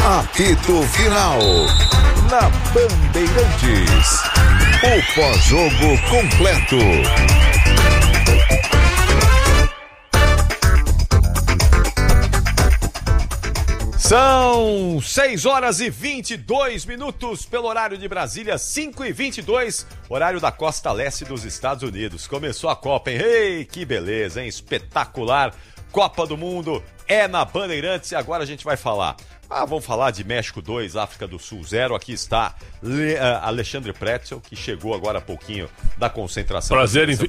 Apito Final. Na Bandeirantes. O pós-jogo completo. São 6 horas e 22 minutos pelo horário de Brasília, 5h22, horário da costa leste dos Estados Unidos. Começou a Copa, hein? Ei, que beleza, hein? Espetacular. Copa do Mundo é na Bandeirantes e agora a gente vai falar. Vamos falar de México 2, África do Sul 0. Aqui está Alexandre Pretzel, que chegou agora há pouquinho da concentração. Prazer em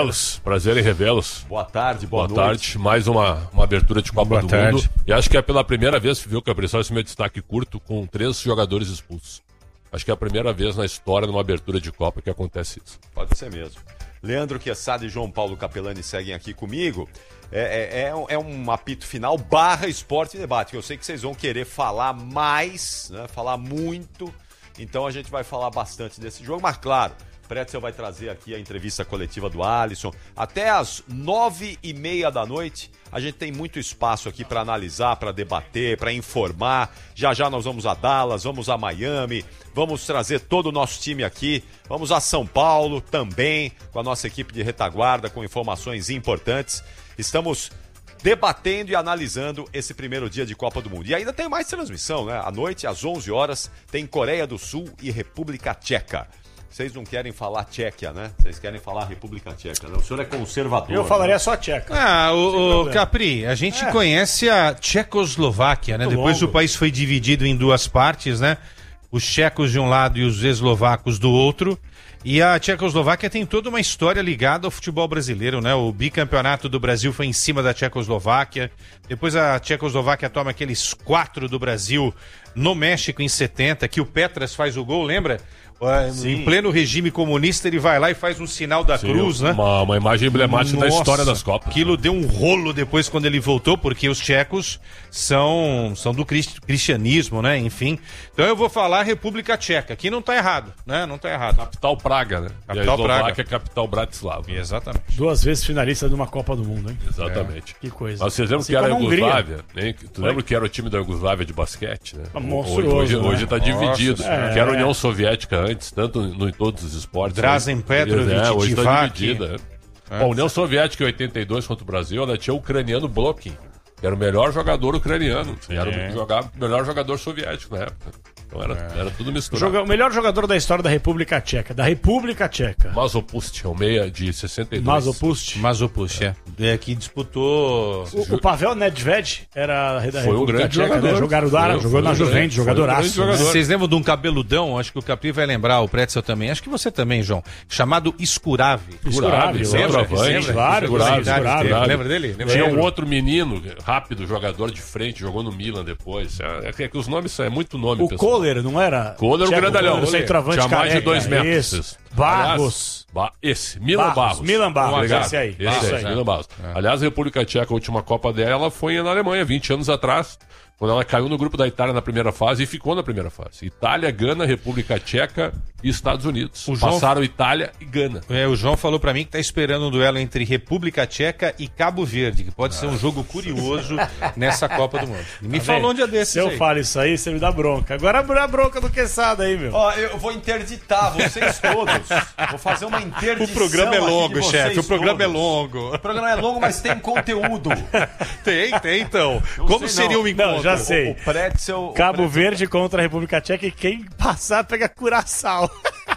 revê-los. Boa tarde, boa noite. Boa tarde, mais uma abertura de Copa do Mundo. E acho que é pela primeira vez, viu, Capriçal, esse meu destaque curto, com 3 jogadores expulsos. Acho que é a primeira vez na história, numa abertura de Copa, que acontece isso. Pode ser mesmo. Leandro Quezada e João Paulo Capelani seguem aqui comigo. É um apito final / esporte e debate, que eu sei que vocês vão querer falar mais, né? Falar muito, então a gente vai falar bastante desse jogo, mas claro, Pretzel vai trazer aqui a entrevista coletiva do Alisson, até às 9h30 da noite, a gente tem muito espaço aqui para analisar, para debater, para informar, já nós vamos a Dallas, vamos a Miami, vamos trazer todo o nosso time aqui, vamos a São Paulo também, com a nossa equipe de retaguarda, com informações importantes. Estamos debatendo e analisando esse primeiro dia de Copa do Mundo. E ainda tem mais transmissão, né? À noite, às 11 horas, tem Coreia do Sul e República Tcheca. Vocês não querem falar Tchequia, né? Vocês querem falar República Tcheca, né? O senhor é conservador. Eu falaria, né? Só Tcheca. O Capri, a gente conhece a Tchecoslováquia, né? Muito Depois longo. o país foi dividido em 2 partes, né? Os tchecos de um lado e os eslovacos do outro. E a Tchecoslováquia tem toda uma história ligada ao futebol brasileiro, né? O bicampeonato do Brasil foi em cima da Tchecoslováquia. Depois a Tchecoslováquia toma aqueles 4 do Brasil no México em 70, que o Petras faz o gol, lembra? Em pleno regime comunista, ele vai lá e faz um sinal da cruz, né? Uma imagem emblemática da história das Copas. Aquilo deu um rolo depois quando ele voltou, porque os tchecos são do cristianismo, né? Enfim. Então eu vou falar República Tcheca, que não tá errado, né? Não tá errado. Capital Praga, né? Capital e a Eslováquia Praga. é capital Bratislava. Exatamente. 2 vezes finalista de uma Copa do Mundo, hein? Exatamente. Que coisa. Mas vocês lembram Assim que era a como a Hungria. Iugoslávia? Hein? Tu lembra que era o time da Iugoslávia de basquete, né? Monstruoso, Hoje né? tá dividido. Nossa, Que era a União Soviética antes, tanto em todos os esportes. Drazen Petrovic, hoje tá Divac. dividida. A União Soviética em 82 contra o Brasil, ela tinha o ucraniano Blokin, que era o melhor jogador ucraniano. E era o melhor jogador soviético na época. Então era tudo misturado. O melhor jogador da história da República Tcheca. Mazopust, é o meia de 62. Mazopust, que disputou... O Pavel Nedved era da Foi um República grande Tcheca, jogador. né? Jogou na Juventus, jogadoraço. Jogador. Vocês lembram de um cabeludão? Acho que o Capri vai lembrar, o Pretzel também. Acho que você também, João. Chamado Escuravi. Centroavante. Claro, Lembra dele? Tinha um outro menino, rápido, jogador de frente, jogou no Milan depois. É que os nomes é muito nome, O pessoal. Kohler, não era? Kohler, o grandalhão. O centroavante tinha mais de 2 careca. metros. Isso. Barros. Milan Barros. Milan Barros, Obrigado. esse aí. Milan Barros. Aliás, a República Tcheca, a última Copa dela foi na Alemanha, 20 anos atrás, quando ela caiu no grupo da Itália na primeira fase e ficou na primeira fase. Itália, Gana, República Tcheca e Estados Unidos. Passaram Itália e Gana. O João falou pra mim que tá esperando um duelo entre República Tcheca e Cabo Verde, que pode ser um jogo curioso nessa Copa do Mundo. Me falou um dia desses. Se eu aí. falo isso aí, você me dá bronca. Agora a bronca do Quezada aí, meu. Ó, eu vou interditar vocês todos. Vou fazer uma interdição. O programa é longo, aqui de chefe. O vocês programa é todos. longo. O programa é longo, mas tem conteúdo. Tem então. Como seria um encontro? Não, já sei. O Pretzel... Cabo Verde contra a República Tcheca e quem passar pega Curaçao.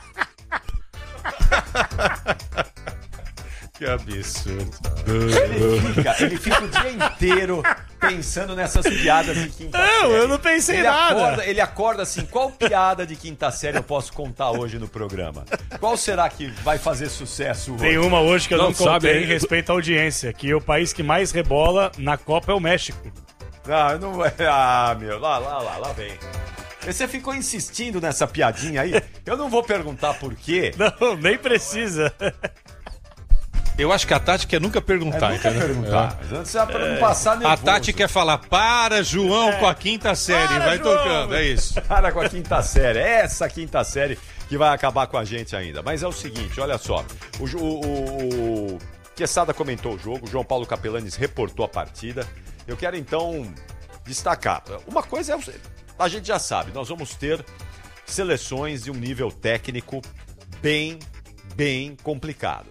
Que absurdo. Ele fica o dia inteiro pensando nessas piadas de quinta série. Não, eu não pensei nada. Ele acorda assim, qual piada de quinta série eu posso contar hoje no programa? Qual será que vai fazer sucesso hoje? Tem uma hoje que eu não sabe, contei em respeito à audiência, que o país que mais rebola na Copa é o México. Não vai. Ah, meu, lá vem. Você ficou insistindo nessa piadinha aí. Eu não vou perguntar por quê. Não, nem precisa. Eu acho que a tática é nunca perguntar, Nunca perguntar. Antes pra não passar nervoso. A tática é falar, para, João, com a quinta série. Para, vai João. tocando, é isso. Para com a quinta série. Essa quinta série que vai acabar com a gente ainda. Mas é o seguinte, olha só. O Quezada comentou o jogo, o João Paulo Capelanes reportou a partida. Eu quero, então, destacar. Uma coisa a gente já sabe, nós vamos ter seleções de um nível técnico bem complicado.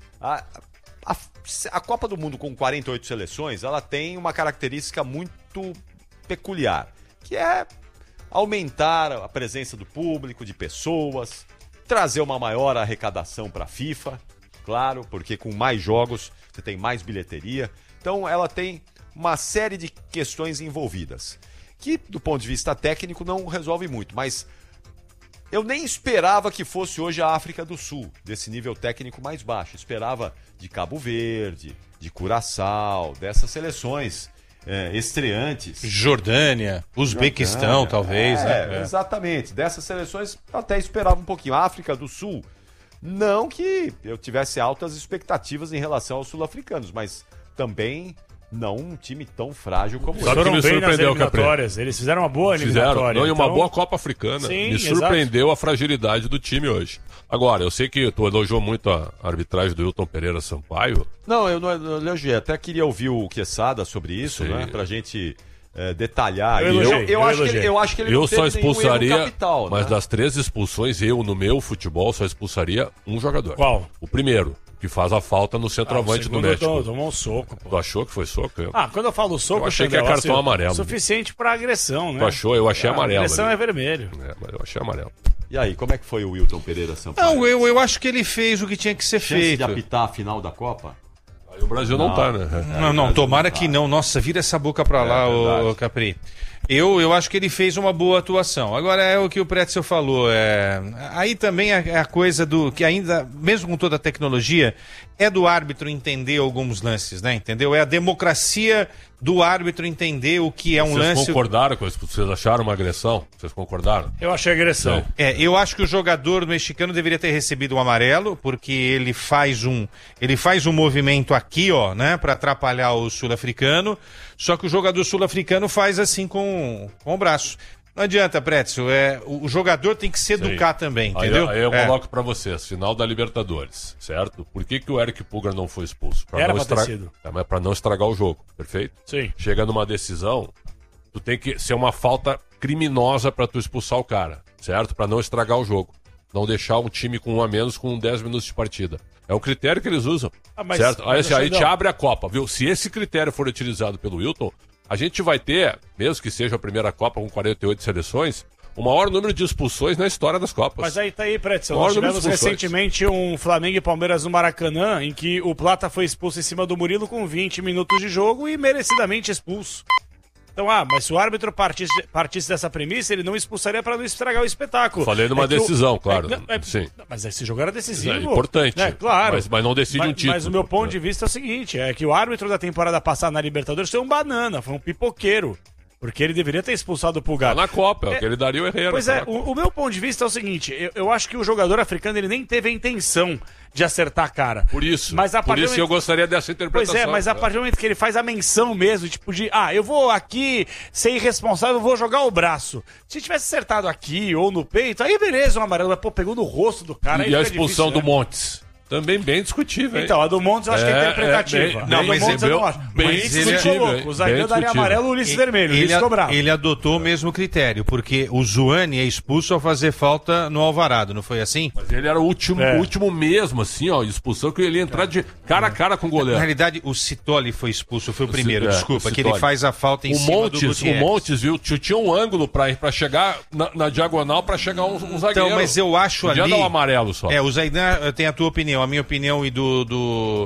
A Copa do Mundo com 48 seleções, ela tem uma característica muito peculiar, que é aumentar a presença do público, de pessoas, trazer uma maior arrecadação para a FIFA, claro, porque com mais jogos você tem mais bilheteria. Então ela tem uma série de questões envolvidas, que do ponto de vista técnico não resolve muito, mas eu nem esperava que fosse hoje a África do Sul, desse nível técnico mais baixo. Esperava de Cabo Verde, de Curaçao, dessas seleções estreantes. Jordânia, Uzbequistão, talvez. Né? Exatamente. Dessas seleções eu até esperava um pouquinho. A África do Sul, não que eu tivesse altas expectativas em relação aos sul-africanos, mas também não um time tão frágil como esse. Foram me bem nas surpreendeu, eliminatórias. Eles fizeram uma boa eliminatória. Não, e uma então... boa Copa Africana. Sim, me surpreendeu a fragilidade do time hoje. Agora, eu sei que tu elogiou muito a arbitragem do Wilton Pereira Sampaio. Não, eu não elogiei. Até queria ouvir o Quesada sobre isso, Sim. né? Pra gente detalhar. Eu acho que ele Eu não teve só nenhum expulsaria, erro capital, mas né? das 3 expulsões, eu, no meu futebol, só expulsaria um jogador. Qual? O primeiro, que faz a falta no centroavante do México. Tomou um soco, pô. Tu achou que foi soco? Quando eu falo soco, Eu achei que é cartão amarelo. Suficiente pra agressão, né? Tu achou? Eu achei amarelo. A agressão ali. é vermelho. Mas eu achei amarelo. E aí, como é que foi o Wilton Pereira Sampaio? Não, eu acho que ele fez o que tinha que ser Chance de feito. apitar a final da Copa? Aí o Brasil não tá, né? Não, tomara que não. Nossa, vira essa boca pra lá, ô Capri. Eu acho que ele fez uma boa atuação. Agora é o que o Pretzel falou. Aí também é a coisa do que ainda, mesmo com toda a tecnologia, é do árbitro entender alguns lances, né? Entendeu? É a democracia do árbitro entender o que é um lance. Vocês concordaram com isso? Vocês acharam uma agressão? Vocês concordaram? Eu achei agressão. Eu acho que o jogador mexicano deveria ter recebido um amarelo, porque ele faz um movimento aqui, ó, né, para atrapalhar o sul-africano. Só que o jogador sul-africano faz assim com o braço. Não adianta, Pretzel, o jogador tem que se educar também, entendeu? Aí eu coloco pra vocês, final da Libertadores, certo? Por que o Eric Pulgar não foi expulso? Era pra ter sido. Mas pra não estragar o jogo, perfeito? Sim. Chega numa decisão, tu tem que ser uma falta criminosa pra tu expulsar o cara, certo? Pra não estragar o jogo. Não deixar um time com 1 a menos com 10 minutos de partida. É o critério que eles usam, certo? Aí te abre a Copa, viu? Se esse critério for utilizado pelo Wilton, a gente vai ter, mesmo que seja a primeira Copa com 48 seleções, o maior número de expulsões na história das Copas. Mas aí tá aí, Pretzel. Nós tivemos recentemente um Flamengo e Palmeiras no Maracanã, em que o Plata foi expulso em cima do Murilo com 20 minutos de jogo e merecidamente expulso. Então, mas se o árbitro partisse dessa premissa, ele não expulsaria para não estragar o espetáculo. Falei numa decisão, claro. Sim. Mas esse jogo era decisivo. É importante. Né? Claro. Mas não decide um título. Mas o meu ponto de vista é o seguinte, é que o árbitro da temporada passada na Libertadores foi um banana, foi um pipoqueiro. Porque ele deveria ter expulsado o Pulgar. Na Copa, é o que ele daria o Herrera. Pois o meu ponto de vista é o seguinte, eu acho que o jogador africano ele nem teve a intenção de acertar a cara. Por isso, mas eu gostaria dessa interpretação. Pois mas a partir do momento que ele faz a menção mesmo, tipo eu vou aqui ser irresponsável, vou jogar o braço. Se tivesse acertado aqui ou no peito, aí beleza, um amarelo, mas pegou no rosto do cara. E a expulsão do Montes? Também bem discutível, hein? Então, a do Montes eu acho que é interpretativa. Não, mas Montes eu não acho. Bem discutível. O zagueiro daria amarelo, o Ulisses vermelho. Ele adotou o mesmo critério, porque o Zuani é expulso ao fazer falta no Alvarado, não foi assim? Mas ele era o último mesmo, assim, ó, expulsão, que ele ia entrar de cara a cara com o goleiro. Na realidade, o Citoli foi expulso, foi o primeiro, desculpa, que ele faz a falta em cima do Gutierrez. O Montes, viu, tinha um ângulo pra chegar na diagonal, pra chegar um zagueiro. Então, mas eu acho podia ali... dar um amarelo só. O Zaidan tem a tua opinião, a minha opinião e do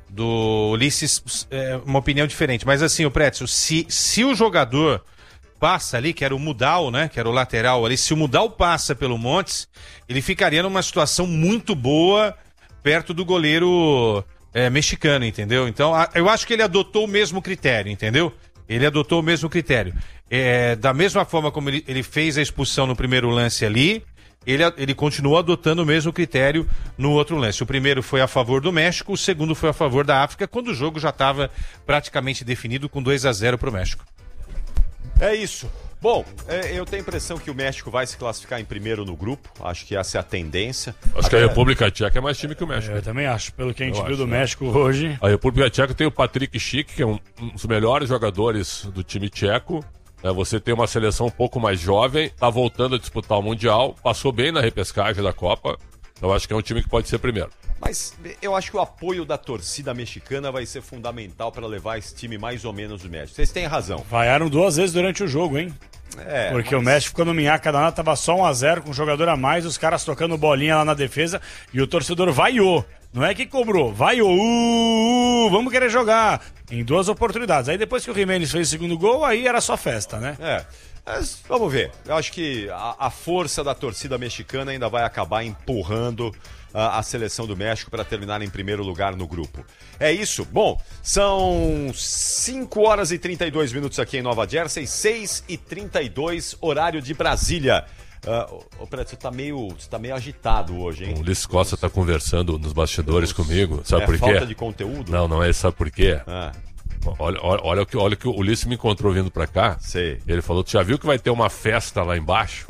Ulisses uma opinião diferente. Mas assim, o Pretzel, se o jogador passa ali, que era o Mudal, né? Que era o lateral ali, se o Mudal passa pelo Montes, ele ficaria numa situação muito boa perto do goleiro mexicano, entendeu? Então, eu acho que ele adotou o mesmo critério, entendeu? Ele adotou o mesmo critério. Da mesma forma como ele fez a expulsão no primeiro lance ali, ele continuou adotando o mesmo critério no outro lance. O primeiro foi a favor do México, o segundo foi a favor da África, quando o jogo já estava praticamente definido com 2-0 para o México. É isso. Bom, eu tenho a impressão que o México vai se classificar em primeiro no grupo. Acho que essa é a tendência. Acho que a República Tcheca é mais time que o México. Eu também acho, pelo que a gente viu do México hoje. A República Tcheca tem o Patrick Schick, que é um dos melhores jogadores do time tcheco. Você tem uma seleção um pouco mais jovem, tá voltando a disputar o Mundial, passou bem na repescagem da Copa. Eu acho que é um time que pode ser primeiro. Mas eu acho que o apoio da torcida mexicana vai ser fundamental para levar esse time mais ou menos do México. Vocês têm razão. Vaiaram 2 vezes durante o jogo, hein? Porque o México ficou no minhaca danada, tava só 1-0 com um jogador a mais, os caras tocando bolinha lá na defesa e o torcedor vaiou. Não é que cobrou, vaiou, vamos querer jogar. Em 2 oportunidades. Aí depois que o Jiménez fez o segundo gol, aí era só festa, né? Mas vamos ver. Eu acho que a força da torcida mexicana ainda vai acabar empurrando a seleção do México para terminar em primeiro lugar no grupo. É isso. Bom, são 5 horas e 32 minutos aqui em Nova Jersey, 6h32, horário de Brasília. Preto, você tá meio agitado hoje, hein? O Ulisses Costa tá conversando nos bastidores comigo. Sabe por quê? Falta de conteúdo? Não é. Sabe por quê? Olha o que o Ulisses me encontrou vindo pra cá. Sei. Ele falou: tu já viu que vai ter uma festa lá embaixo?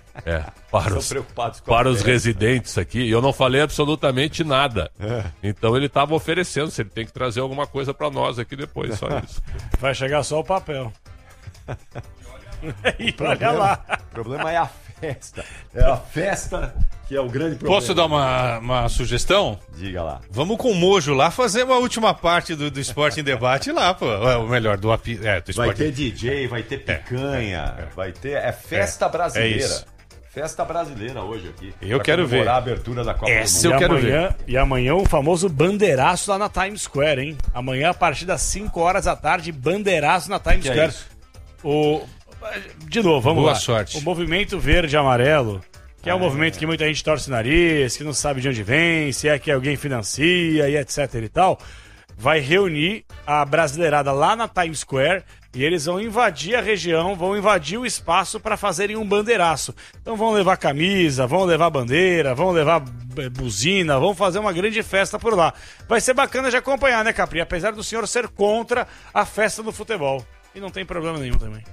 Para os residentes aqui. E eu não falei absolutamente nada. Então ele tava oferecendo se ele tem que trazer alguma coisa pra nós aqui depois, só isso. Vai chegar só o papel. E olha lá. O problema é a festa. É a festa que é o grande problema. Posso dar uma sugestão? Diga lá. Vamos com o Mojo lá fazer uma última parte do Esporte em Debate lá, pô. Ou melhor, do Esporte. Vai ter DJ, vai ter picanha, vai ter... É festa brasileira. É isso. Festa brasileira hoje aqui. Eu quero ver. A abertura da Copa do Mundo. Eu quero ver. E amanhã o famoso bandeiraço lá na Times Square, hein? Amanhã, a partir das 5 horas da tarde, bandeiraço na Times Square. É isso? De novo, vamos lá. Boa sorte. O movimento verde e amarelo, que é um movimento que muita gente torce o nariz, que não sabe de onde vem, se é que alguém financia e etc e tal, vai reunir a brasileirada lá na Times Square e eles vão invadir a região, vão invadir o espaço para fazerem um bandeiraço. Então vão levar camisa, vão levar bandeira, vão levar buzina, vão fazer uma grande festa por lá. Vai ser bacana de acompanhar, né, Capri? Apesar do senhor ser contra a festa do futebol. E não tem problema nenhum também.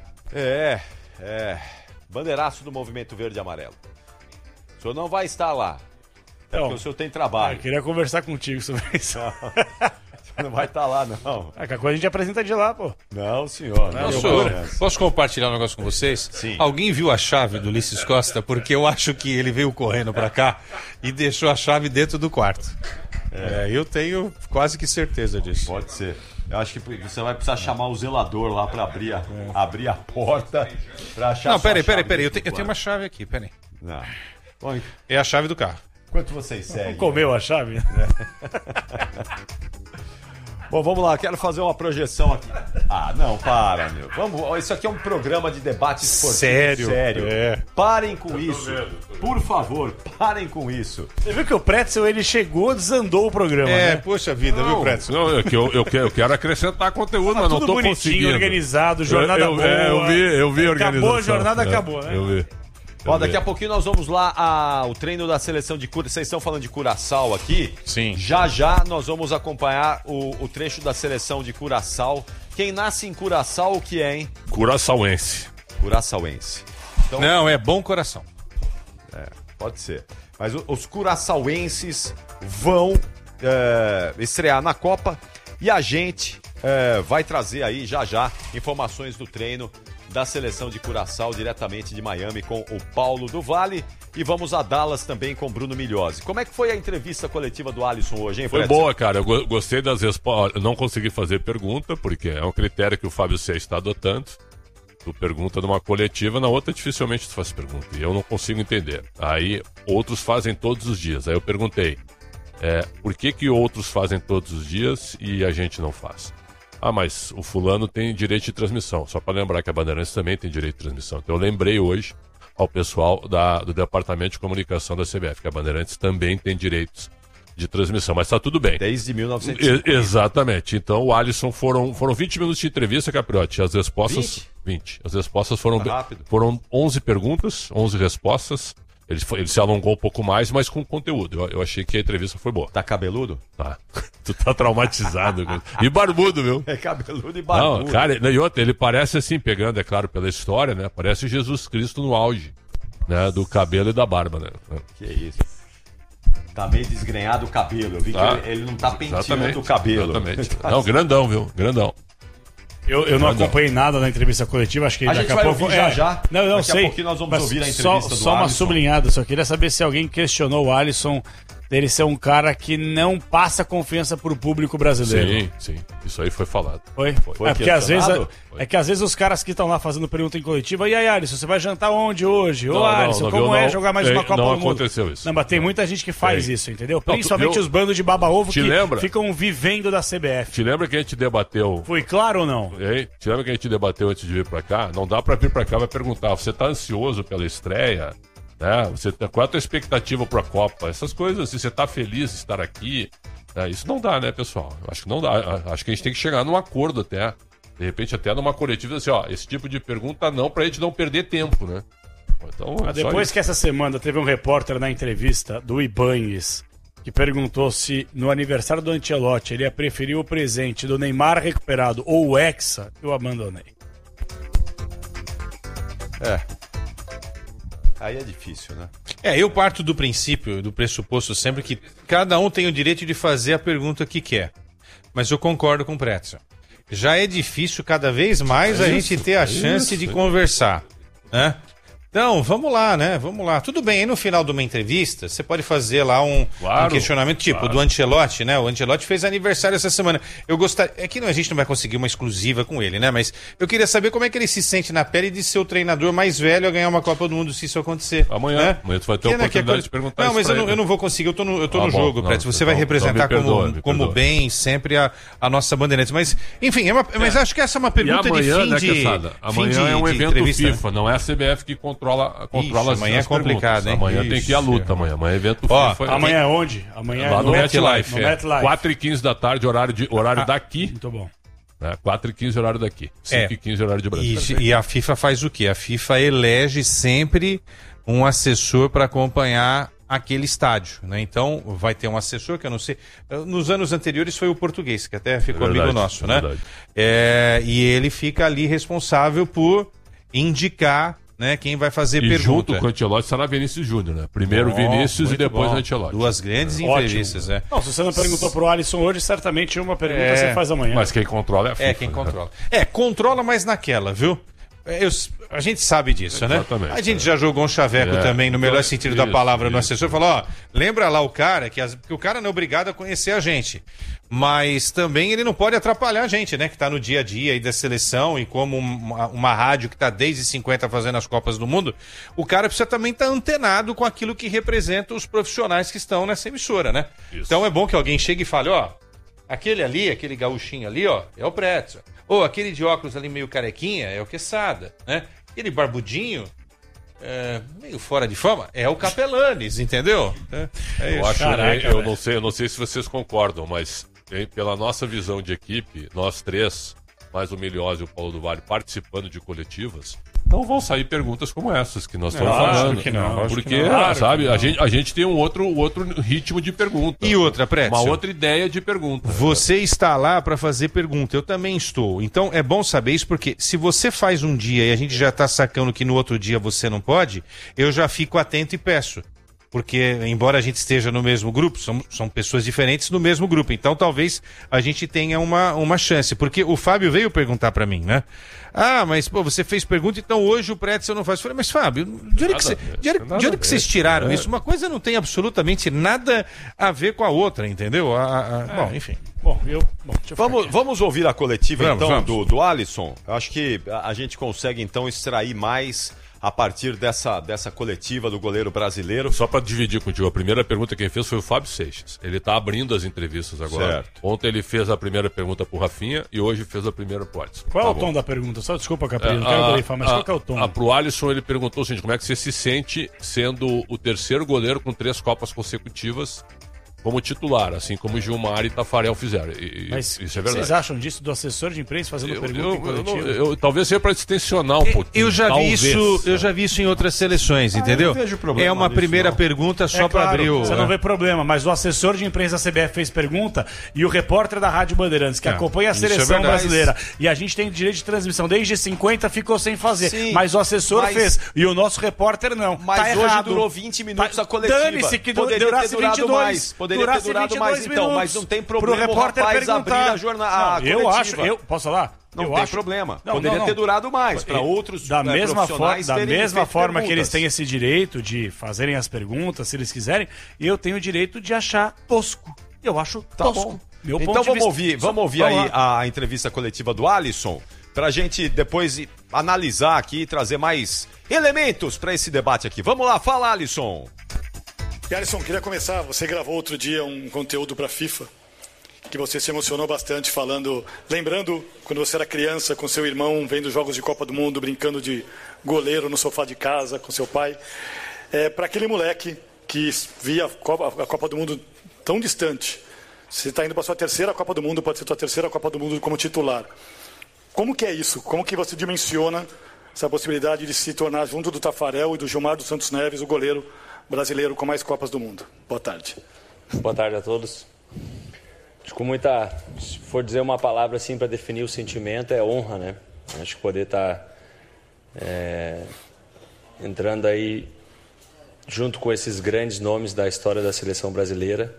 Bandeiraço do movimento verde e amarelo. O senhor não vai estar lá. Porque o senhor tem trabalho. Eu queria conversar contigo sobre isso. Você não vai estar lá, não. Qualquer coisa a gente apresenta de lá, pô. Não, senhor. Posso compartilhar um negócio com vocês? Sim. Alguém viu a chave do Ulisses Costa? Porque eu acho que ele veio correndo pra cá e deixou a chave dentro do quarto. Eu tenho quase que certeza disso. Pode ser. Eu acho que você vai precisar chamar o zelador lá pra abrir a porta pra achar. Não, peraí. Eu tenho uma chave aqui, peraí. Não. Bom, é a chave do carro. Quanto vocês seguem? Não comeu a chave? Bom, vamos lá, quero fazer uma projeção aqui. Não, para, meu. Isso aqui é um programa de debate esportivo. Sério. Parem com isso. Por favor, parem com isso. Você viu que o Pretzel, ele chegou, desandou o programa, né? Poxa vida, viu, Pretzel? Não, eu quero acrescentar conteúdo, mas não tô bonitinho, conseguindo. Organizado, jornada boa. Eu vi a organização. Acabou a jornada, acabou, né? Eu vi. Daqui a pouquinho nós vamos lá o treino da seleção de Curaçao. Vocês estão falando de Curaçao aqui? Sim. Já nós vamos acompanhar o trecho da seleção de Curaçao. Quem nasce em Curaçao, o que é, hein? Curaçaoense. Curaçaoense. Então, Não, é bom coração. pode ser. Mas os curaçaoenses vão estrear na Copa e a gente vai trazer aí já informações do treino da seleção de Curaçao diretamente de Miami com o Paulo do Vale e vamos a Dallas também com Bruno Migliosi. Como é que foi a entrevista coletiva do Alisson hoje, hein, Foi Pretzel? boa, cara. Eu gostei das respostas. Eu não consegui fazer pergunta, porque é um critério que o Fábio C está adotando. Tu pergunta numa coletiva, na outra dificilmente tu faz pergunta. E eu não consigo entender. Aí outros fazem todos os dias. Aí eu perguntei, por que outros fazem todos os dias e a gente não faz? Mas o fulano tem direito de transmissão. Só para lembrar que a Bandeirantes também tem direito de transmissão. Então eu lembrei hoje ao pessoal do Departamento de Comunicação da CBF, que a Bandeirantes também tem direitos de transmissão. Mas tá tudo bem. Desde 1950. Exatamente. Então o Alisson foram 20 minutos de entrevista, Capriotti. As respostas... 20. As respostas foram 11 perguntas, 11 respostas. Ele se alongou um pouco mais, mas com conteúdo. Eu achei que a entrevista foi boa. Tá cabeludo? Tá. Tu tá traumatizado. E barbudo, viu? É cabeludo e barbudo. Não, cara, e outra, ele parece assim, pegando, é claro, pela história, né? Parece Jesus Cristo no auge, né? Do cabelo e da barba, né? Que isso. Tá meio desgrenhado o cabelo. Eu vi que ele não tá penteando o cabelo. Exatamente. Não, grandão, viu? Grandão. Eu não acompanhei nada na entrevista coletiva, acho que a daqui gente a vai pouco. ouvir já. Não Daqui sei. a pouquinho nós vamos ouvir a entrevista do Só uma Alisson. sublinhada, só queria saber se alguém questionou o Alisson dele ser um cara que não passa confiança pro público brasileiro. Sim. Isso aí foi falado. Foi? É porque às vezes os caras que estão lá fazendo pergunta em coletiva, e aí, Alisson, você vai jantar onde hoje? Ô, Alisson, como é jogar mais uma Copa do Mundo? Não aconteceu isso. Não, mas tem muita gente que faz isso, entendeu? Principalmente os bandos de baba-ovo que ficam vivendo da CBF. Te lembra que a gente debateu... Foi claro ou não? Te lembra que a gente debateu antes de vir pra cá? Não dá pra vir pra cá e perguntar, você tá ansioso pela estreia? Né? Qual é a tua expectativa pra Copa? Essas coisas, se você tá feliz de estar aqui, isso não dá, né, pessoal? Acho que não dá. Acho que a gente tem que chegar num acordo até. De repente, até numa coletiva, assim, esse tipo de pergunta não, pra gente não perder tempo, né? Então, depois que essa semana teve um repórter na entrevista do Ibañez que perguntou se no aniversário do Ancelotti ele ia preferir o presente do Neymar recuperado ou o Hexa, eu abandonei. Aí é difícil, né? Eu parto do princípio, do pressuposto sempre que cada um tem o direito de fazer a pergunta que quer. Mas eu concordo com o Pretzel. Já é difícil cada vez mais a gente ter a chance de conversar, né? Então, vamos lá, né? Vamos lá. Tudo bem, aí no final de uma entrevista, você pode fazer lá um questionamento tipo do Ancelotti, né? O Ancelotti fez aniversário essa semana. Eu gostaria... É que a gente não vai conseguir uma exclusiva com ele, né? Mas eu queria saber como é que ele se sente na pele de ser o treinador mais velho a ganhar uma Copa do Mundo se isso acontecer. Amanhã. Né? Amanhã tu vai ter a oportunidade de perguntar não, mas eu não vou conseguir. Eu tô no jogo, Pretzel. Você vai representar como bem sempre a nossa Bandeirantes. Mas, enfim, mas acho que essa é uma pergunta amanhã, de fim de... Amanhã é um evento FIFA, não é a CBF que controla amanhã é complicado, hein? Amanhã tem que ir à luta, amanhã é evento FIFA. Amanhã é onde? Amanhã lá no MetLife. 4h15 da tarde, horário daqui. Muito bom. 4h15, horário daqui. 5h15, horário de Brasília. E a FIFA faz o quê? A FIFA elege sempre um assessor para acompanhar aquele estádio, né? Então, vai ter um assessor que eu não sei... Nos anos anteriores foi o português, que até ficou amigo nosso, né? E ele fica ali responsável por indicar, né, quem vai fazer pergunta. Junto com o Ancelotti será Vinícius Júnior, né? Primeiro Vinícius e depois o Ancelotti. Duas grandes entrevistas, né? Não, se você não perguntou pro Alisson hoje, certamente uma pergunta você faz amanhã. Mas quem controla é a FIFA. Quem controla. Controla, mas naquela, viu? A gente sabe disso, exatamente, né? A gente já jogou um chaveco também, no melhor sentido da palavra, no assessor. Falou, lembra lá o cara, que o cara não é obrigado a conhecer a gente. Mas também ele não pode atrapalhar a gente, né? Que tá no dia a dia aí da seleção e como uma rádio que tá desde 50 fazendo as Copas do Mundo, o cara precisa também estar antenado com aquilo que representa os profissionais que estão nessa emissora, né? Isso. Então é bom que alguém chegue e fale, aquele ali, aquele gaúchinho ali, é o Pretzel. Ou aquele de óculos ali meio carequinha é o Quesada, né? Aquele barbudinho, meio fora de forma, é o Capelanes, entendeu? Eu não sei se vocês concordam, mas pela nossa visão de equipe, nós três, mais o Miliose e o Paulo do Vale, participando de coletivas, não vão sair perguntas como essas que nós estamos falando. Que não, porque, sabe, a gente tem um outro ritmo de pergunta. E outra, Pretzel, uma outra ideia de pergunta. Você está lá para fazer pergunta, eu também estou. Então é bom saber isso, porque se você faz um dia e a gente já está sacando que no outro dia você não pode, eu já fico atento e peço. Porque, embora a gente esteja no mesmo grupo, são pessoas diferentes no mesmo grupo. Então, talvez a gente tenha uma chance. Porque o Fábio veio perguntar pra mim, né? Mas, você fez pergunta, então hoje o Pretzel não faz. Eu falei, mas Fábio, de onde que vocês tiraram isso? Uma coisa não tem absolutamente nada a ver com a outra, entendeu? Bom, enfim. Vamos ouvir a coletiva, do Alisson. Eu acho que a gente consegue, então, extrair mais a partir dessa coletiva do goleiro brasileiro. Só para dividir contigo, a primeira pergunta quem fez foi o Fábio Seixas. Ele está abrindo as entrevistas agora. Certo. Ontem ele fez a primeira pergunta pro Rafinha e hoje fez a primeira pro Alisson. Qual é o tom da pergunta? Só desculpa, Caprino, não quero tarifar, mas qual que é o tom? Pro Alisson ele perguntou o seguinte, como é que você se sente sendo o terceiro goleiro com 3 Copas consecutivas como titular, assim como o Gilmar e Tafarel fizeram. Mas isso é verdade. Vocês acham disso do assessor de imprensa fazendo pergunta em coletivo? Talvez seja para distensionar um pouquinho. Eu já vi isso em outras seleções, entendeu? Eu não vejo problema é uma primeira pergunta só para abrir o... Você não vê problema, mas o assessor de imprensa da CBF fez pergunta e o repórter da Rádio Bandeirantes, que acompanha a seleção brasileira, e a gente tem direito de transmissão desde 50, ficou sem fazer. Sim, mas o assessor fez e o nosso repórter não. Mas hoje durou 20 minutos a coletiva. Dane-se que durasse 22. Poderia ter durado mais, então, mas não tem problema pro repórter o rapaz perguntar. abrir a jornada. Posso falar? Não tem problema. Poderia ter durado mais para outros da mesma forma que eles têm perguntas. esse direito de fazerem as perguntas, se eles quiserem, eu tenho o direito de achar tosco. Eu acho tosco. Bom. Meu Então ponto de vista. vamos ouvir aí a entrevista coletiva do Alisson, pra gente depois analisar aqui e trazer mais elementos para esse debate aqui. Vamos lá, fala, Alisson. E Alisson, queria começar, você gravou outro dia um conteúdo para a FIFA, que você se emocionou bastante falando, lembrando quando você era criança com seu irmão, vendo jogos de Copa do Mundo, brincando de goleiro no sofá de casa com seu pai. Para aquele moleque que via a Copa do Mundo tão distante, você está indo para a sua terceira Copa do Mundo, pode ser a sua terceira Copa do Mundo como titular. Como que é isso? Como que você dimensiona essa possibilidade de se tornar, junto do Tafarel e do Gilmar dos Santos Neves, o goleiro brasileiro com mais Copas do Mundo? Boa tarde. Boa tarde a todos. Acho que se for dizer uma palavra assim para definir o sentimento, é honra, né? Acho que poder estar entrando aí junto com esses grandes nomes da história da seleção brasileira.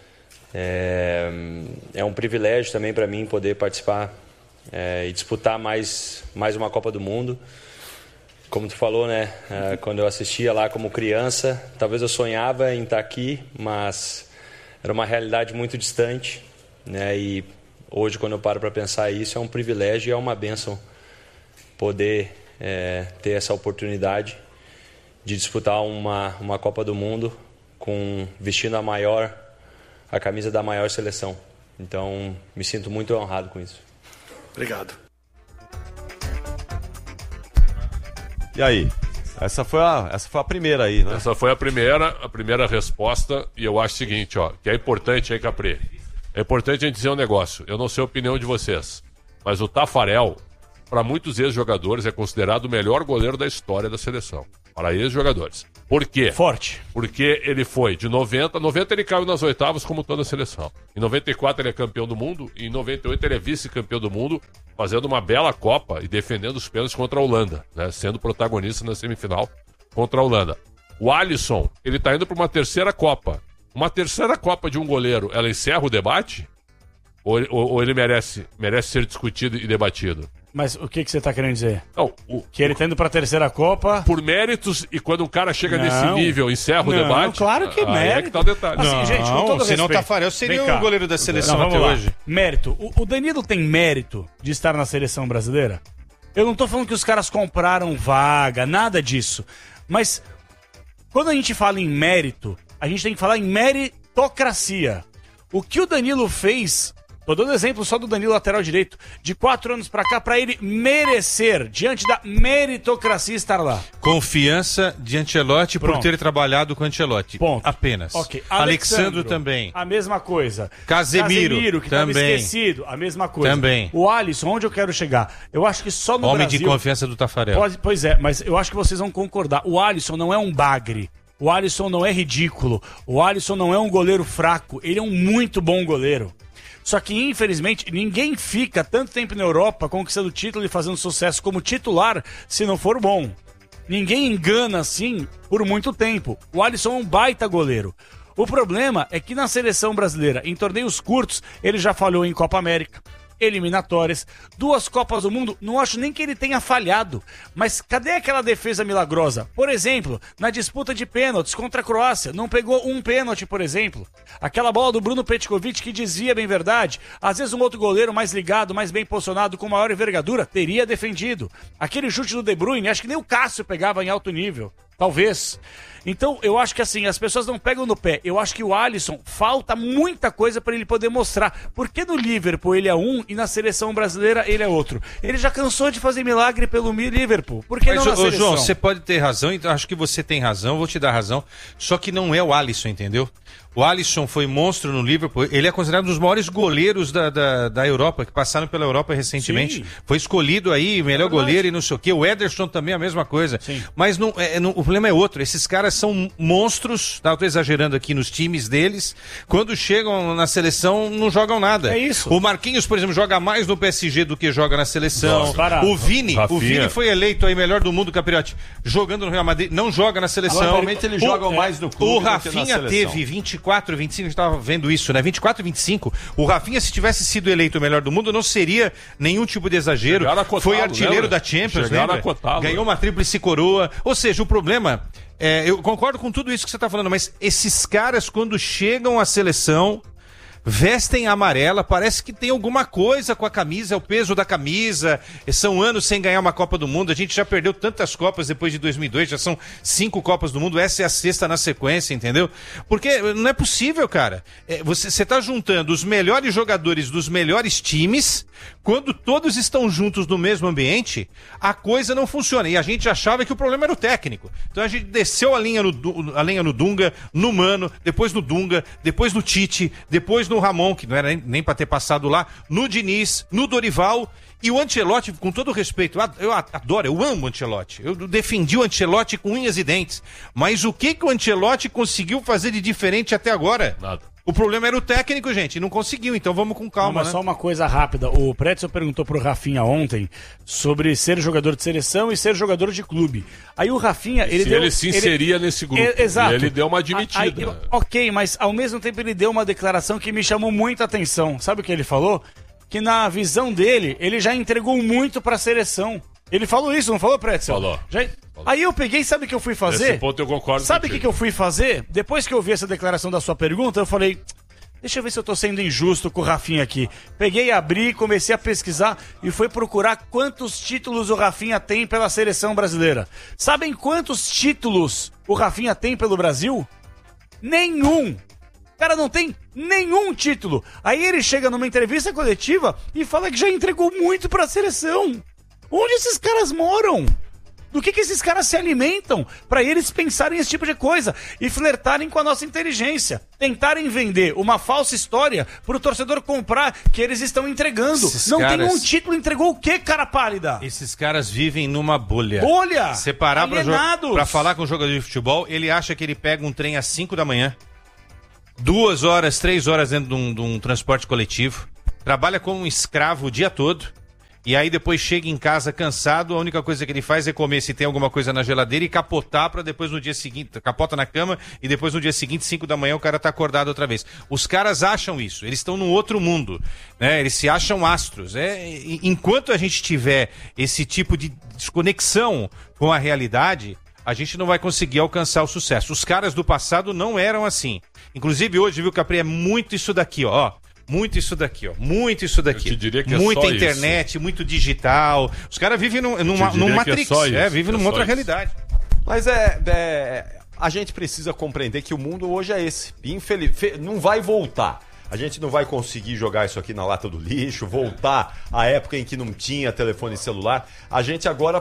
É um privilégio também para mim poder participar e disputar mais uma Copa do Mundo. Como tu falou, né? Quando eu assistia lá como criança, talvez eu sonhava em estar aqui, mas era uma realidade muito distante, né? E hoje, quando eu paro para pensar isso, é um privilégio e é uma bênção poder ter essa oportunidade de disputar uma Copa do Mundo vestindo a camisa da maior seleção. Então, me sinto muito honrado com isso. Obrigado. E aí? Essa foi a primeira aí, né? Essa foi a primeira resposta, e eu acho o seguinte, ó, que é importante aí, Capri. É importante a gente dizer um negócio. Eu não sei a opinião de vocês, mas o Tafarel, para muitos ex-jogadores, é considerado o melhor goleiro da história da seleção. Para ex-jogadores. Por quê? Forte. Porque ele foi de 90 ele caiu nas oitavas como toda a seleção. Em 94 ele é campeão do mundo, e em 98 ele é vice-campeão do mundo, fazendo uma bela Copa e defendendo os pênaltis contra a Holanda, né? Sendo protagonista na semifinal contra a Holanda. O Alisson, ele tá indo para uma terceira Copa. Uma terceira Copa de um goleiro, ela encerra o debate? Ou ele merece ser discutido e debatido? Mas o que você tá querendo dizer? Não, que ele tá indo pra terceira Copa... Por méritos, e quando um cara chega nesse nível, encerra o debate... Claro que é mérito. É que tá o detalhe. Assim, gente, com todo senão respeito, o Tafarel seria o goleiro da seleção até lá. hoje. Mérito. O Danilo tem mérito de estar na seleção brasileira? Eu não tô falando que os caras compraram vaga, nada disso. Mas, quando a gente fala em mérito, a gente tem que falar em meritocracia. O que o Danilo fez... Tô dando exemplo só do Danilo, lateral direito, de 4 anos pra cá, pra ele merecer, diante da meritocracia, estar lá. Confiança de Ancelotti por ter trabalhado com Ancelotti. Ponto. Apenas. Ok. Alexandro também. A mesma coisa. Casemiro que também. estava esquecido, a mesma coisa. Também. O Alisson, onde eu quero chegar? Eu acho que só no Homem Brasil... de confiança do Tafarel. Pois é, mas eu acho que vocês vão concordar. O Alisson não é um bagre. O Alisson não é ridículo. O Alisson não é um goleiro fraco. Ele é um muito bom goleiro. Só que, infelizmente, ninguém fica tanto tempo na Europa conquistando título e fazendo sucesso como titular se não for bom. Ninguém engana assim por muito tempo. O Alisson é um baita goleiro. O problema é que na seleção brasileira, em torneios curtos, ele já falhou em Copa América, eliminatórias, 2 Copas do Mundo, não acho nem que ele tenha falhado. Mas cadê aquela defesa milagrosa? Por exemplo, na disputa de pênaltis contra a Croácia, não pegou um pênalti, por exemplo. Aquela bola do Bruno Petkovic que desvia bem verdade. Às vezes um outro goleiro mais ligado, mais bem posicionado, com maior envergadura, teria defendido. Aquele chute do De Bruyne, acho que nem o Cássio pegava em alto nível. Talvez. Então, eu acho que assim, as pessoas não pegam no pé. Eu acho que o Alisson, falta muita coisa para ele poder mostrar. Porque no Liverpool ele é um e na seleção brasileira ele é outro. Ele já cansou de fazer milagre pelo Liverpool. Por que não na seleção? João, você pode ter razão, então acho que você tem razão, vou te dar razão. Só que não é o Alisson, entendeu? O Alisson foi monstro no Liverpool. Ele é considerado um dos maiores goleiros da Europa, que passaram pela Europa recentemente. Sim. Foi escolhido aí, melhor goleiro e não sei o quê. O Ederson também é a mesma coisa. Sim. Mas o problema é outro. Esses caras são monstros, tá? Eu tô exagerando aqui nos times deles. Quando chegam na seleção, não jogam nada. É isso. O Marquinhos, por exemplo, joga mais no PSG do que joga na seleção. O Vini foi eleito aí melhor do mundo, Capriotti. Jogando no Real Madrid, não joga na seleção. Normalmente eles jogam mais no clube o Rafinha teve 24 24, 25, a gente tava vendo isso, né? 24 e 25, o Rafinha, se tivesse sido eleito o melhor do mundo, não seria nenhum tipo de exagero. Foi artilheiro da Champions, lembra? Ganhou uma tríplice coroa. Ou seja, o problema, eu concordo com tudo isso que você tá falando, mas esses caras, quando chegam à seleção, vestem amarela, parece que tem alguma coisa com a camisa, é o peso da camisa, são anos sem ganhar uma Copa do Mundo, a gente já perdeu tantas Copas depois de 2002, já são 5 Copas do Mundo, essa é a 6ª na sequência, entendeu? Porque não é possível, cara. Você tá juntando os melhores jogadores dos melhores times, quando todos estão juntos no mesmo ambiente, a coisa não funciona. E a gente achava que o problema era o técnico. Então a gente desceu a lenha no Dunga, no Mano, depois no Dunga, depois no Tite, depois no Ramon, que não era nem para ter passado lá, no Diniz, no Dorival, e o Ancelotti, com todo respeito, eu adoro, eu amo o Ancelotti, eu defendi o Ancelotti com unhas e dentes, mas o que o Ancelotti conseguiu fazer de diferente até agora? Nada. O problema era o técnico, gente, e não conseguiu, então vamos com calma, mas né? Só uma coisa rápida, o Pretzel perguntou pro Rafinha ontem sobre ser jogador de seleção e ser jogador de clube. Aí o Rafinha, ele se inseria nesse grupo. Exato. Ele deu uma admitida. Ok, mas ao mesmo tempo ele deu uma declaração que me chamou muita atenção. Sabe o que ele falou? Que na visão dele, ele já entregou muito pra seleção. Ele falou isso, não falou, Pretzel? Falou. Aí eu peguei, sabe o que eu fui fazer? Nesse ponto eu concordo. Sabe o que eu fui fazer? Depois que eu vi essa declaração da sua pergunta, eu falei, deixa eu ver se eu tô sendo injusto com o Rafinha aqui. Peguei, abri, comecei a pesquisar e fui procurar quantos títulos o Rafinha tem pela seleção brasileira. Sabem quantos títulos o Rafinha tem pelo Brasil? Nenhum! O cara não tem nenhum título. Aí ele chega numa entrevista coletiva e fala que já entregou muito pra seleção. Onde esses caras moram? Do que esses caras se alimentam para eles pensarem esse tipo de coisa e flertarem com a nossa inteligência? Tentarem vender uma falsa história pro torcedor comprar que eles estão entregando. Tem um título, entregou o quê, cara pálida? Esses caras vivem numa bolha. Bolha! Você parar pra falar com um jogador de futebol, ele acha que ele pega um trem às 5 da manhã, 2 horas, 3 horas dentro de um transporte coletivo, trabalha como um escravo o dia todo. E aí depois chega em casa cansado, a única coisa que ele faz é comer se tem alguma coisa na geladeira e capotar para depois no dia seguinte, capota na cama e depois no dia seguinte, 5 da manhã, o cara tá acordado outra vez. Os caras acham isso, eles estão num outro mundo, né? Eles se acham astros. Enquanto a gente tiver esse tipo de desconexão com a realidade, a gente não vai conseguir alcançar o sucesso. Os caras do passado não eram assim. Inclusive hoje, viu, Capri, é muito isso daqui, ó. Muito isso daqui, ó. Muito isso daqui. Eu te diria que muita é só internet, isso. muito digital. Os caras vivem num Matrix. Vivem numa outra realidade. Mas a gente precisa compreender que o mundo hoje é esse. Não vai voltar. A gente não vai conseguir jogar isso aqui na lata do lixo, voltar à época em que não tinha telefone celular. A gente agora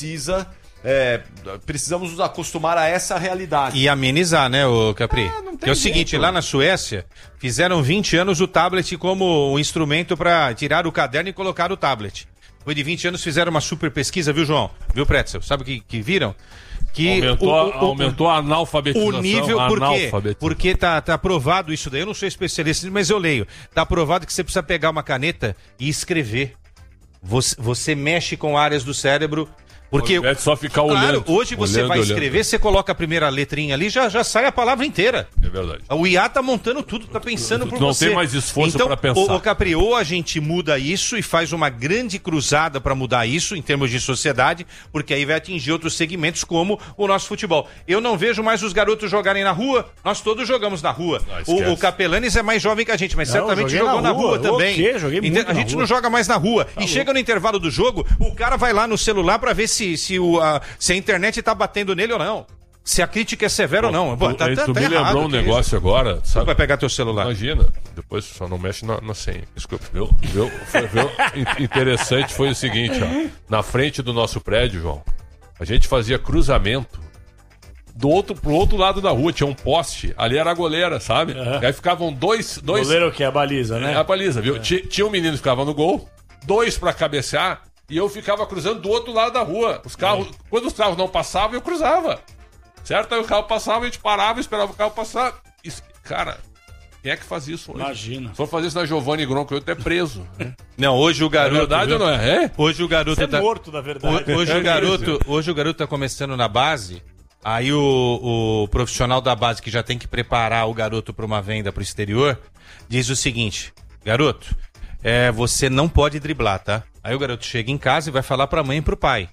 precisamos nos acostumar a essa realidade. E amenizar, né, o Capri? Tem o seguinte, lá na Suécia, fizeram 20 anos o tablet como um instrumento para tirar o caderno e colocar o tablet. Depois de 20 anos fizeram uma super pesquisa, viu, João? Viu, Pretzel? Sabe o que viram? Que aumentou a analfabetização. O nível, por quê? Porque tá aprovado isso daí. Eu não sou especialista, mas eu leio. Tá aprovado que você precisa pegar uma caneta e escrever. Você mexe com áreas do cérebro. Porque só ficar olhando. Hoje você vai escrever, você coloca a primeira letrinha ali, já sai a palavra inteira. É verdade. O IA tá montando tudo, tá pensando por você. Não tem mais esforço pra pensar. Então, Capri, ou a gente muda isso e faz uma grande cruzada pra mudar isso em termos de sociedade, porque aí vai atingir outros segmentos como o nosso futebol. Eu não vejo mais os garotos jogarem na rua, nós todos jogamos na rua. O Capelanes é mais jovem que a gente, mas certamente jogou na rua também. A gente não joga mais na rua. E chega no intervalo do jogo, o cara vai lá no celular pra ver se a internet tá batendo nele ou não. Se a crítica é severa ou não. Tu me lembrou um negócio agora, sabe? Tu vai pegar teu celular. Imagina, depois só não mexe na senha. Desculpa, viu? Interessante foi o seguinte, ó. Na frente do nosso prédio, João, a gente fazia cruzamento pro outro lado da rua, tinha um poste, ali era a goleira, sabe? Aí ficavam dois... Goleiro que é a baliza, né? É a baliza, viu? Tinha um menino que ficava no gol, 2 pra cabecear, e eu ficava cruzando do outro lado da rua. Quando os carros não passavam, eu cruzava. Certo? Aí o carro passava, a gente parava, esperava o carro passar. Cara, quem é que faz isso hoje? Imagina. Se for fazer isso na Giovanni Gronco, eu até preso. Não, hoje o garoto... É verdade ou não é? Hoje o garoto Você é morto, na verdade. Hoje o garoto tá começando na base. Aí o profissional da base que já tem que preparar o garoto para uma venda para o exterior diz o seguinte: garoto, você não pode driblar, tá? Aí o garoto chega em casa e vai falar para a mãe e para o pai: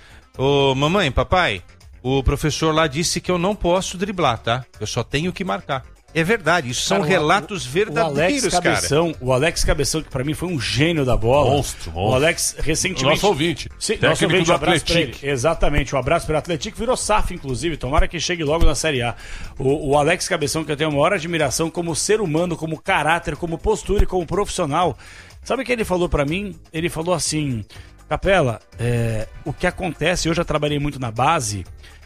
ô mamãe, papai, o professor lá disse que eu não posso driblar, tá? Eu só tenho que marcar. É verdade, isso são relatos verdadeiros, cara. O Alex Cabeção, que pra mim foi um gênio da bola. Monstro. O Alex, recentemente... Nosso ouvinte. Sim, nosso ouvinte, um abraço pra ele. Exatamente, um abraço para o Atlético. Virou SAF, inclusive, tomara que chegue logo na Série A. O Alex Cabeção, que eu tenho a maior admiração como ser humano, como caráter, como postura e como profissional. Sabe o que ele falou pra mim? Ele falou assim: Capela, o que acontece, eu já trabalhei muito na base,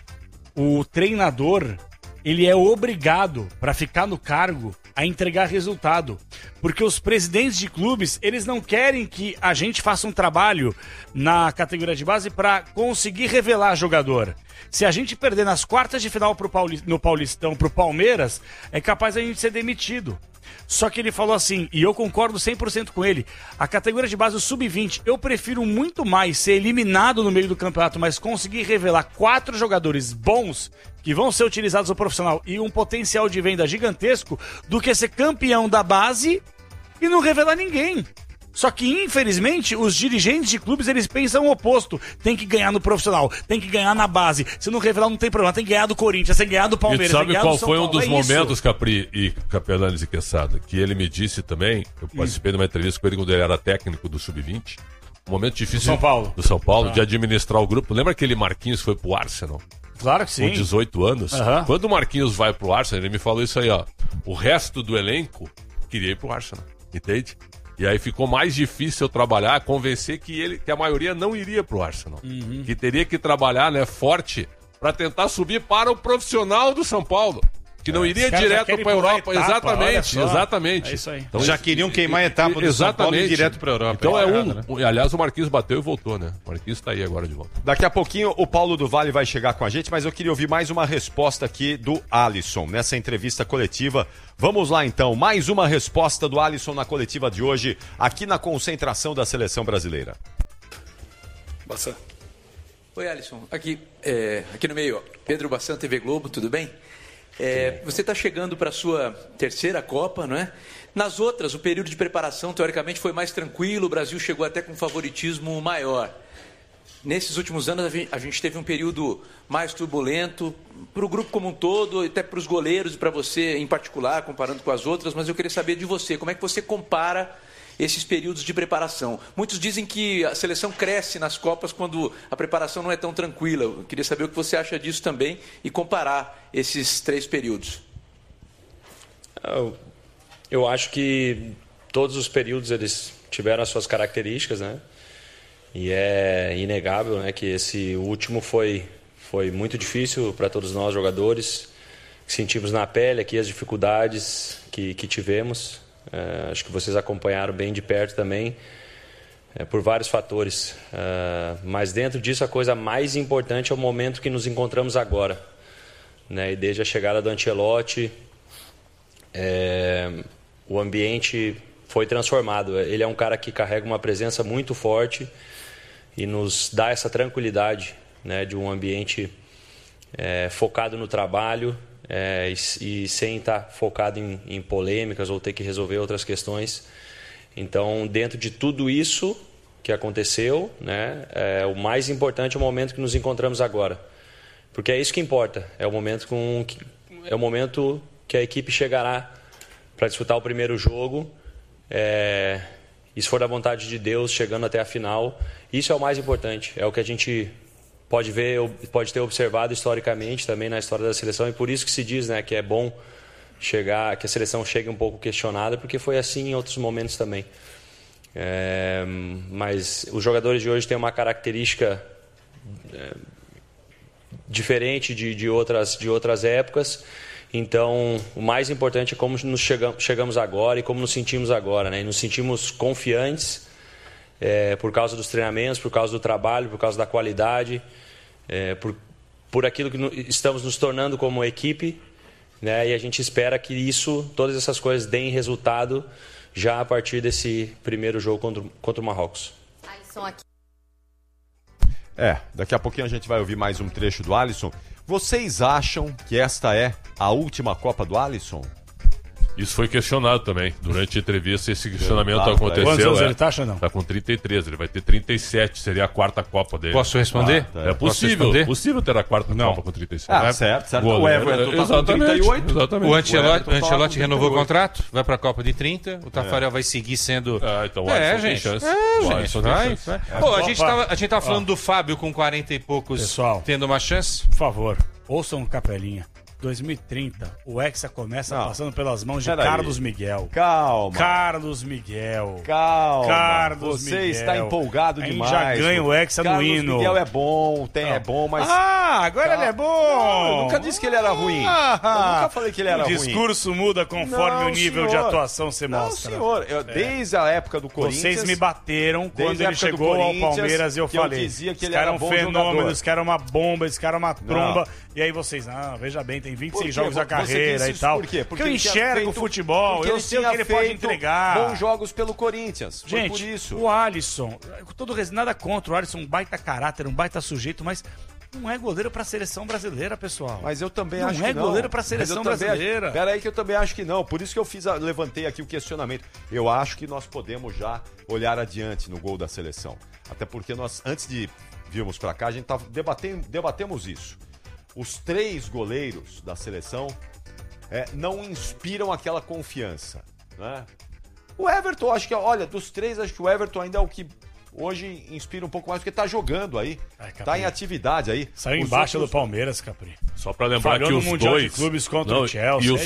o treinador... ele é obrigado, para ficar no cargo, a entregar resultado. Porque os presidentes de clubes, eles não querem que a gente faça um trabalho na categoria de base para conseguir revelar jogador. Se a gente perder nas quartas de final no Paulistão pro Palmeiras, é capaz a gente ser demitido. Só que ele falou assim, e eu concordo 100% com ele, a categoria de base, o sub-20, eu prefiro muito mais ser eliminado no meio do campeonato, mas conseguir revelar 4 jogadores bons que vão ser utilizados no profissional e um potencial de venda gigantesco, do que ser campeão da base e não revelar ninguém. Só que, infelizmente, os dirigentes de clubes, eles pensam o oposto. Tem que ganhar no profissional, tem que ganhar na base. Se não revelar, não tem problema. Tem que ganhar do Corinthians, tem que ganhar do Palmeiras, e sabe qual foi um dos momentos, isso. Capri e Capelanes e Quesada, que ele me disse também, eu participei de uma entrevista com ele quando ele era técnico do Sub-20, um momento difícil do São Paulo, de administrar o grupo. Lembra aquele Marquinhos que foi pro Arsenal? Claro que sim. Com 18 anos. Quando o Marquinhos vai pro Arsenal, ele me falou isso aí, ó. O resto do elenco queria ir pro Arsenal, entende? E aí ficou mais difícil eu trabalhar, convencer que a maioria não iria pro Arsenal. Que teria que trabalhar, né, forte para tentar subir para o profissional do São Paulo. Que não iria direto para a Europa. Exatamente. É isso aí. Então, já queriam queimar a etapa do São Paulo e ir direto para a Europa. Então aliás, o Marquinhos bateu e voltou, né? O Marquinhos está aí agora de volta. Daqui a pouquinho o Paulo do Vale vai chegar com a gente, mas eu queria ouvir mais uma resposta aqui do Alisson nessa entrevista coletiva. Vamos lá então, mais uma resposta do Alisson na coletiva de hoje, aqui na concentração da Seleção Brasileira. Bassan. Oi, Alisson. Aqui no meio, ó. Pedro Bassan, TV Globo, tudo bem? Você está chegando para a sua terceira Copa, não é? Nas outras, o período de preparação, teoricamente, foi mais tranquilo, o Brasil chegou até com favoritismo maior. Nesses últimos anos, a gente teve um período mais turbulento, para o grupo como um todo, até para os goleiros e para você em particular, comparando com as outras, mas eu queria saber de você, como é que você compara esses períodos de preparação? Muitos dizem que a seleção cresce nas Copas quando a preparação não é tão tranquila. Eu queria saber o que você acha disso também e comparar esses 3 períodos. Eu acho que todos os períodos eles tiveram as suas características, né? E é inegável, né, que esse último foi muito difícil para todos nós jogadores. Sentimos na pele aqui as dificuldades que tivemos. Acho que vocês acompanharam bem de perto também, por vários fatores. Mas dentro disso, a coisa mais importante é o momento que nos encontramos agora, né? E desde a chegada do Ancelotti, o ambiente foi transformado. Ele é um cara que carrega uma presença muito forte e nos dá essa tranquilidade, né, de um ambiente focado no trabalho, e sem estar focado em polêmicas ou ter que resolver outras questões. Então, dentro de tudo isso que aconteceu, né, o mais importante é o momento que nos encontramos agora, porque é isso que importa. É o momento que a equipe chegará para disputar o primeiro jogo, e se for da vontade de Deus, chegando até a final. Isso é o mais importante, é o que a gente pode ter observado historicamente também na história da seleção, e por isso que se diz, né, que é bom que a seleção chegue um pouco questionada, porque foi assim em outros momentos também. Mas os jogadores de hoje têm uma característica diferente de outras épocas. Então, o mais importante é como nos chegamos agora e como nos sentimos agora, né? E nos sentimos confiantes por causa dos treinamentos, por causa do trabalho, por causa da qualidade, por aquilo que estamos nos tornando como equipe, né? E a gente espera que todas essas coisas deem resultado já a partir desse primeiro jogo contra o Marrocos. Daqui a pouquinho a gente vai ouvir mais um trecho do Alisson. Vocês acham que esta é a última Copa do Alisson? Isso foi questionado também. Durante a entrevista, esse questionamento aconteceu. Quantos anos ele tá, Xandão? Tá com 33, ele vai ter 37, seria a quarta Copa dele. Posso responder? É possível ter a quarta Copa com 37. Certo. O Everton tá com 38. Exatamente. O Ancelotti renovou o contrato, vai pra Copa de 30, o Tafarel vai seguir sendo... Então o Alisson tem chance. O Alisson tem chance. Pô, a gente tava falando do Fábio com 40 e poucos, pessoal, tendo uma chance. Por favor, ouçam o Capelinha. 2030, o Hexa começa passando pelas mãos de Carlos Miguel. Calma. Carlos Miguel. Calma. Carlos Você Miguel. está empolgado demais. Já ganha o Hexa no hino. Carlos Miguel é bom, é bom, mas... agora ele é bom. Eu nunca disse que ele era ruim. Eu nunca falei que ele era ruim. O discurso muda conforme o nível de atuação se mostra. Não, senhor. Desde a época do Corinthians... Vocês me bateram quando ele chegou ao Palmeiras e eu falei. Dizia que ele era um fenômeno, esse cara é uma bomba, esse cara é uma tromba. E aí vocês, veja bem, tem 26 jogos da carreira e tal. Por quê? Porque eu enxergo o futebol, eu sei o que ele pode entregar. Bons jogos pelo Corinthians. Gente, por isso. O Alisson, nada contra o Alisson, um baita caráter, um baita sujeito, mas não é goleiro pra seleção brasileira, pessoal. Mas eu também acho que não. Não é goleiro pra seleção brasileira. Pera aí que eu também acho que não. Por isso que eu levantei aqui o questionamento. Eu acho que nós podemos já olhar adiante no gol da seleção. Até porque nós, antes de virmos pra cá, a gente debatemos isso. Os 3 goleiros da seleção não inspiram aquela confiança, né? O Everton, acho que, dos 3, acho que o Everton ainda é o que hoje inspira um pouco mais, porque tá jogando aí, tá em atividade aí. Saiu embaixo do Palmeiras, Capri. Só pra lembrar que os dois... Clubes contra o Chelsea, e os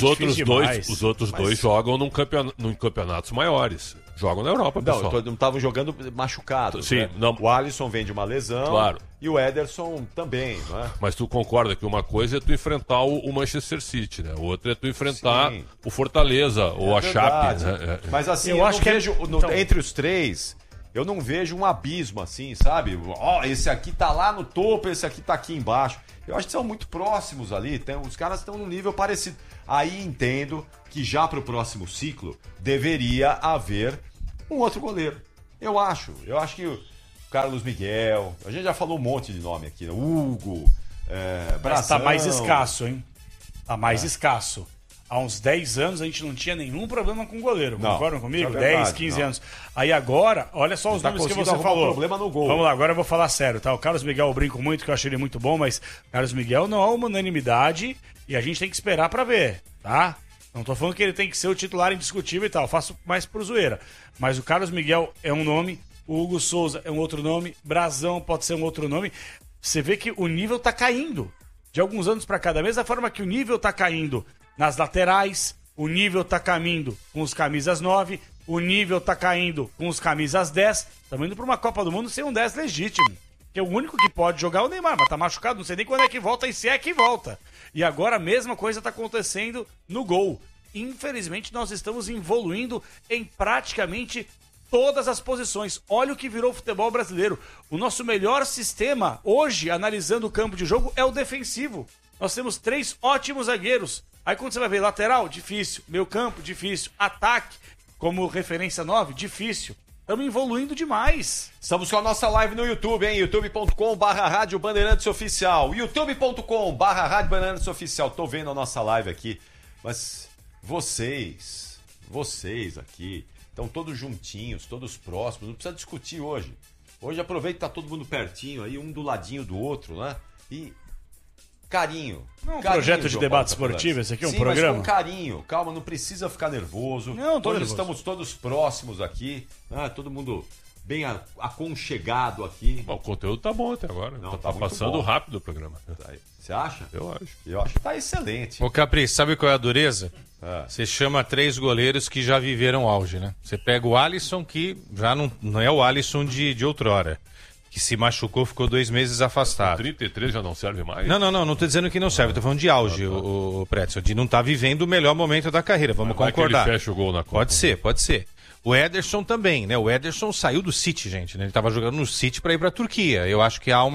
outros dois jogam em campeonatos maiores. Jogam na Europa, pessoal. Não estavam jogando machucados. Sim, né? O Alisson vem de uma lesão. Claro. E o Ederson também, né? Mas tu concorda que uma coisa é tu enfrentar o Manchester City, né? Outra é tu enfrentar o Fortaleza ou a Chape, né? Mas assim, eu acho que vejo, entre os 3, eu não vejo um abismo assim, sabe? Esse aqui tá lá no topo, esse aqui tá aqui embaixo. Eu acho que são muito próximos ali, os caras estão num nível parecido. Aí entendo que já pro próximo ciclo deveria haver um outro goleiro. Eu acho que o Carlos Miguel, a gente já falou um monte de nome aqui, né? Hugo, Brazão. Mas tá mais escasso, hein? Tá mais escasso. Há uns 10 anos a gente não tinha nenhum problema com o goleiro. Concordam comigo? 10, 15 anos. Aí agora, olha só os nomes que você falou. Problema no gol. Vamos lá, agora eu vou falar sério, tá? O Carlos Miguel eu brinco muito, que eu achei ele muito bom, mas o Carlos Miguel não é uma unanimidade e a gente tem que esperar pra ver, tá? Não tô falando que ele tem que ser o titular indiscutível e tal, eu faço mais por zoeira. Mas o Carlos Miguel é um nome, o Hugo Souza é um outro nome, Brazão pode ser um outro nome. Você vê que o nível tá caindo. De alguns anos pra cá, da mesma forma que o nível tá caindo nas laterais, o nível tá caindo com os camisas 9, o nível tá caindo com os camisas 10. Estamos indo pra uma Copa do Mundo sem um 10 legítimo. Que é o único que pode jogar é o Neymar, mas tá machucado, não sei nem quando é que volta e se é que volta. E agora a mesma coisa tá acontecendo no gol. Infelizmente nós estamos evoluindo em praticamente todas as posições. Olha o que virou o futebol brasileiro. O nosso melhor sistema hoje, analisando o campo de jogo, é o defensivo. Nós temos 3 ótimos zagueiros. Aí quando você vai ver lateral, difícil. Meio campo, difícil. Ataque, como referência 9, difícil. Estamos evoluindo demais. Estamos com a nossa live no YouTube, hein? youtube.com/Rádio Bandeirantes Oficial. youtube.com/Rádio Bandeirantes Oficial. Tô vendo a nossa live aqui. Mas vocês aqui, estão todos juntinhos, todos próximos. Não precisa discutir hoje. Hoje aproveita que tá todo mundo pertinho aí, um do ladinho do outro, né? E... carinho. Não, projeto de debate esportivo, esse aqui é um programa. Mas com carinho, calma, não precisa ficar nervoso. Não, hoje estamos todos próximos aqui, né? Todo mundo bem aconchegado aqui. Bom, o conteúdo tá bom até agora. Não, tá passando bom. rápido o programa. Você acha? Eu acho. Eu acho que tá excelente. Ô Capri, sabe qual é a dureza? Você chama 3 goleiros que já viveram auge, né? Você pega o Alisson, que já não é o Alisson de outrora. Que se machucou, ficou 2 meses afastado. 33 já não serve mais? Não tô dizendo que não serve, tô falando de auge, o Pretzel, de não estar vivendo o melhor momento da carreira, vamos concordar. Que ele fecha o gol na Copa. Pode ser. O Ederson também, né? O Ederson saiu do City, gente, né? Ele estava jogando no City para ir para a Turquia. Eu acho que há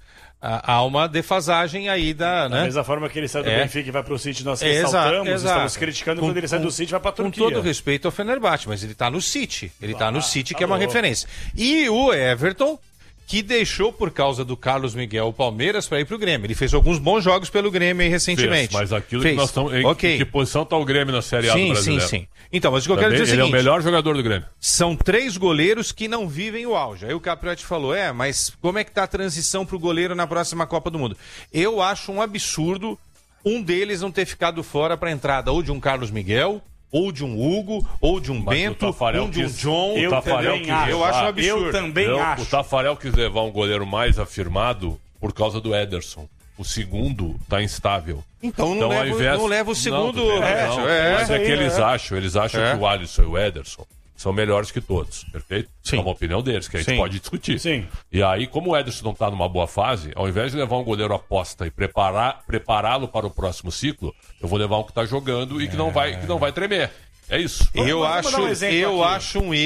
uma defasagem aí da mesma forma que ele sai do Benfica e vai para o City, nós ressaltamos, estamos criticando quando ele sai do City e vai para a Turquia. Com todo respeito ao Fenerbahçe, mas ele está no City. Ele está no City, que é uma referência. E o Everton, que deixou, por causa do Carlos Miguel, o Palmeiras para ir pro Grêmio. Ele fez alguns bons jogos pelo Grêmio aí recentemente. Mas aquilo que nós estamos... Em que posição está o Grêmio na Série A do brasileiro? Sim. Então, mas o que eu quero dizer é o seguinte... Ele é o melhor jogador do Grêmio. São 3 goleiros que não vivem o auge. Aí o Capriotti falou, mas como é que tá a transição pro goleiro na próxima Copa do Mundo? Eu acho um absurdo um deles não ter ficado fora para entrada ou de um Carlos Miguel... ou de um Hugo, ou de um Bento, ou de um John. Eu acho um absurdo. Eu também acho. O Tafarel quis levar um goleiro mais afirmado por causa do Ederson. O segundo tá instável. Então não leva o segundo. Mas é que eles acham que o Alisson e o Ederson são melhores que todos, perfeito? Sim. É uma opinião deles, que a gente pode discutir. Sim. E aí, como o Ederson não está numa boa fase, ao invés de levar um goleiro aposta e prepará-lo para o próximo ciclo, eu vou levar um que está jogando e que não vai tremer. É isso. Eu acho um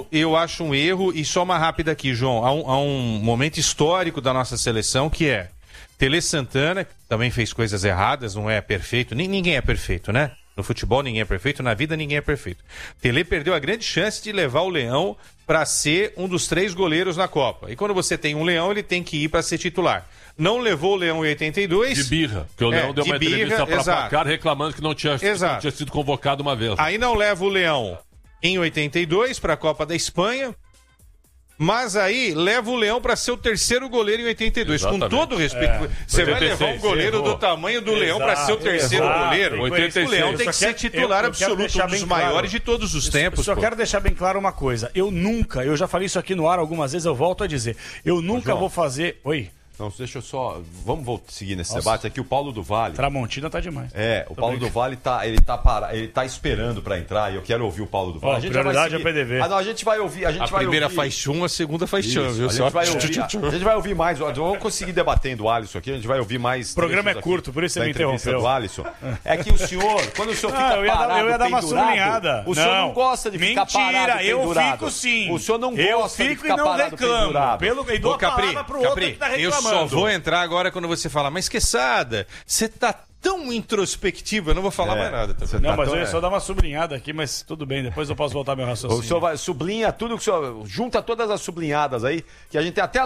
erro, e só uma rápida aqui, João. Há um momento histórico da nossa seleção que é Tele Santana, que também fez coisas erradas, não é perfeito, ninguém é perfeito, né? No futebol ninguém é perfeito, na vida ninguém é perfeito. Tele perdeu a grande chance de levar o Leão para ser um dos 3 goleiros na Copa. E quando você tem um Leão, ele tem que ir para ser titular. Não levou o Leão em 82. De birra, porque o Leão deu uma entrevista para Placar reclamando que não tinha sido convocado uma vez. Aí não leva o Leão em 82 para a Copa da Espanha. Mas aí leva o Leão para ser o 3º goleiro em 82. Exatamente. Com todo respeito. Você 86, vai levar um goleiro do tamanho do Leão para ser o 3º goleiro? 86. O Leão tem que ser titular absoluto, um dos maiores de todos os tempos. Eu só quero deixar bem claro uma coisa. Eu já falei isso aqui no ar algumas vezes, eu volto a dizer. Eu nunca vou fazer... Oi? Não, deixa eu só... Vamos seguir nesse debate aqui. O Paulo do Vale... Tramontina tá demais. O Paulo do Vale ele tá esperando para entrar e eu quero ouvir o Paulo do Vale. A prioridade é o PDV. A gente vai ouvir... A primeira faz chum, a segunda faz chum, viu? A gente vai ouvir mais. Vamos conseguir debatendo o Alisson aqui. A gente vai ouvir mais... O programa é curto, por isso você me interrompeu. Do Alisson. É que o senhor, quando o senhor fica parado, eu ia dar uma sublinhada. O senhor não gosta de ficar parado pendurado. Mentira, eu fico sim. O senhor não gosta de ficar parado pendurado. E dou a palavra pro outro que tá reclamando. Eu só vou entrar agora quando você fala, mas Quesada, você tá tão introspectiva, eu não vou falar mais nada. Mas eu ia só dar uma sublinhada aqui, mas tudo bem, depois eu posso voltar meu raciocínio. O senhor sublinha tudo que o senhor... Junta todas as sublinhadas aí, que a gente tem até as